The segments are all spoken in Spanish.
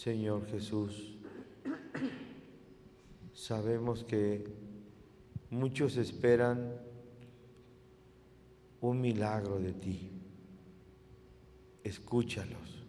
Señor Jesús, sabemos que muchos esperan un milagro de ti. Escúchalos.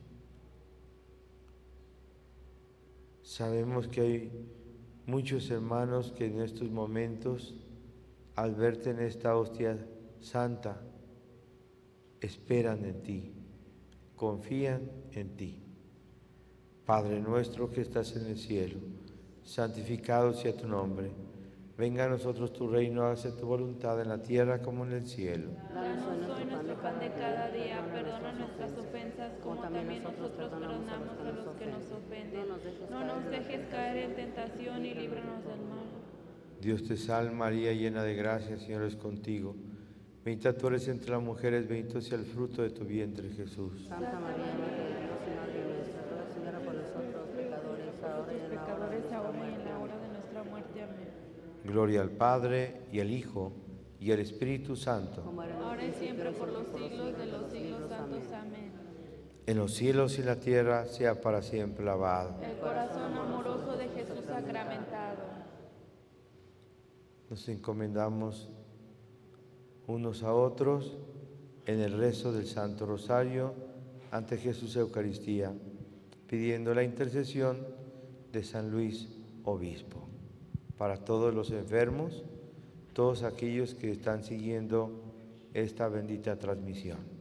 Sabemos que hay muchos hermanos que en estos momentos, al verte en esta hostia santa, esperan en ti, confían en ti. Padre nuestro que estás en el cielo, santificado sea tu nombre. Venga a nosotros tu reino, hágase tu voluntad en la tierra como en el cielo. Danos hoy nuestro pan de cada día, perdona nuestras ofensas como también nosotros perdonamos a los que nos ofenden. No nos dejes caer en tentación y líbranos del mal. Dios te salve María, llena de gracia, el Señor es contigo. Bendita tú eres entre las mujeres, bendito sea el fruto de tu vientre, Jesús. Santa María, Madre de Dios y Madre nuestra, ruega Señora por nosotros pecadores, ahora y en la hora de nuestra muerte. Amén. Gloria al Padre, y al Hijo, y al Espíritu Santo. Ahora y siempre por los siglos de los siglos santos. Amén. En los cielos y la tierra sea para siempre alabado. El corazón amoroso de Jesús sacramentado. Nos encomendamos unos a otros en el rezo del Santo Rosario ante Jesús Eucaristía, pidiendo la intercesión de San Luis Obispo. Para todos los enfermos, todos aquellos que están siguiendo esta bendita transmisión.